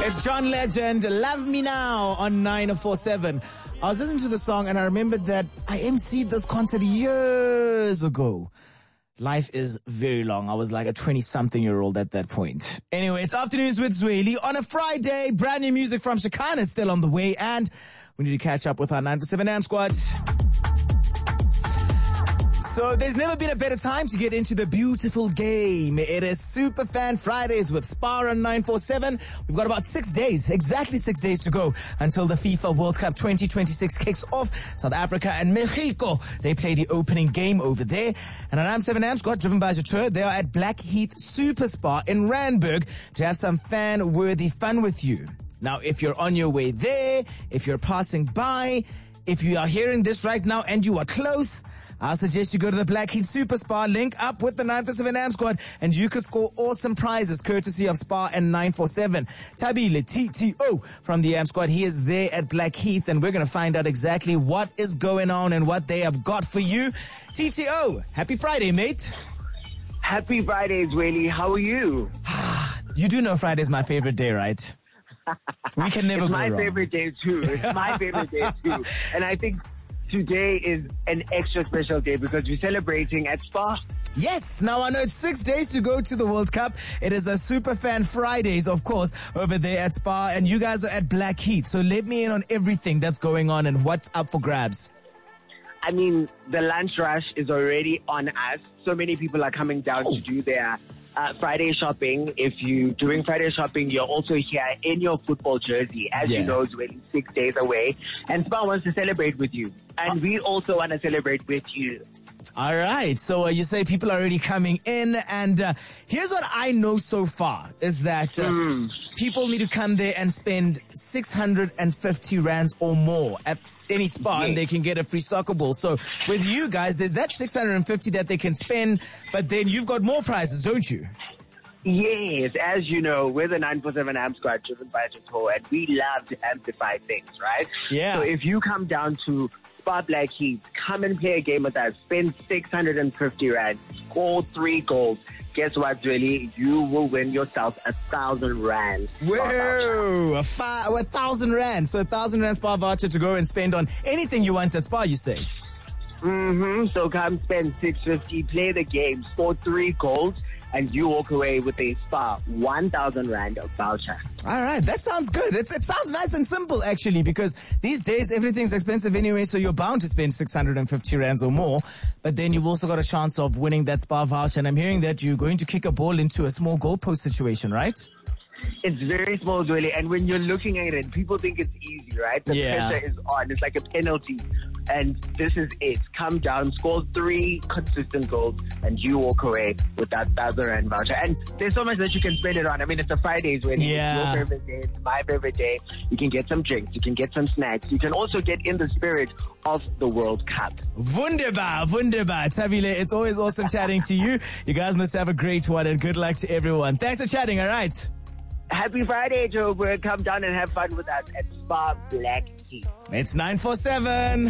It's John Legend, Love Me Now on 947. I was listening to the song and I remembered that I emceed this concert years ago. Life is very long. I was like a 20-something-year-old at that point. Anyway, it's Afternoons with Zweli on a Friday. Brand new music from Shakana is still on the way. And we need to catch up with our 947 AM squad. So there's never been a better time to get into the beautiful game. It is Superfan Fridays with Spar on 947. We've got about 6 days, exactly 6 days to go until the FIFA World Cup 2026 kicks off. South Africa and Mexico, they play the opening game over there. And our 97 AM squad, driven by Jatur, they are at Blackheath Super Spa in Randburg to have some fan-worthy fun with you. Now, if you're on your way there, if you're passing by, if you are hearing this right now and you are close, I suggest you go to the Blackheath Super Spa, link up with the 947 AM squad, and you can score awesome prizes courtesy of Spa and 947. Tabile TTO from the AM squad, he is there at Blackheath, and we're going to find out exactly what is going on and what they have got for you. TTO, happy Friday, mate. Happy Friday, Zweli. How are you? You do know Friday's my favorite day, right? We can never go wrong. It's my favorite day too. It's my favorite day too. And I think today is an extra special day because we're celebrating at Spa. Yes. Now, I know it's 6 days to go to the World Cup. It is a Superfan Fridays, of course, over there at Spa. And you guys are at Blackheath. So let me in on everything that's going on and what's up for grabs. I mean, the lunch rush is already on us. So many people are coming down to do their Friday shopping. If you're doing Friday shopping, you're also here in your football jersey. As you know, it's really 6 days away. And Spa wants to celebrate with you. And we also want to celebrate with you. All right. So you say people are already coming in. And here's what I know so far is that people need to come there and spend 650 rands or more at any Spa, and they can get a free soccer ball. So with you guys, there's that 650 that they can spend, but then you've got more prizes, don't you? Yes, as you know, we're the 947 AM squad driven by Jato, and we love to amplify things, right? Yeah. So if you come down to Spa Blackheath, come and play a game with us, spend 650 rand, score 3 goals. Guess what, Zweli? You will win yourself 1,000 rand. Whoa! 1,000 rand. So 1,000 rand Spa voucher to go and spend on anything you want at Spa, you say? So come spend 650, play the game, score 3 goals, and you walk away with a Spa 1,000 rand voucher. All right, that sounds good. It sounds nice and simple, actually, because these days everything's expensive anyway, so you're bound to spend 650 rands or more. But then you've also got a chance of winning that Spa voucher. And I'm hearing that you're going to kick a ball into a small goalpost situation, right? It's very small, Zweli, and when you're looking at it, people think it's easy, right? The pressure is on. It's like a penalty. And this is it. Come down, score 3 consistent goals, and you walk away with that 1,000 rand voucher. And there's so much that you can spend it on. I mean, it's a Friday, Zweli. It's your favorite day. It's my favorite day. You can get some drinks. You can get some snacks. You can also get in the spirit of the World Cup. Wunderbar, wunderbar. Tabile, it's always awesome chatting to you. You guys must have a great one, and good luck to everyone. Thanks for chatting, all right? Happy Friday, Joe. Come down and have fun with us at Spa Blackheath. It's 947.